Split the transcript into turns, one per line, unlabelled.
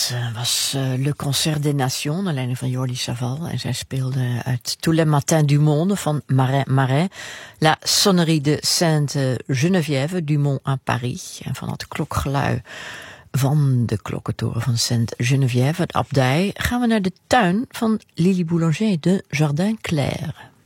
was Le Concert des Nations, de leiding van Jordi Savall. En zij speelde uit Tous les Matins du Monde van Marais. La Sonnerie de Sainte-Geneviève du Mont à Paris. En van het klokgelui van de klokkentoren van Sainte-Geneviève, de abdij, gaan we naar de tuin van Lily Boulanger de Jardin Claire.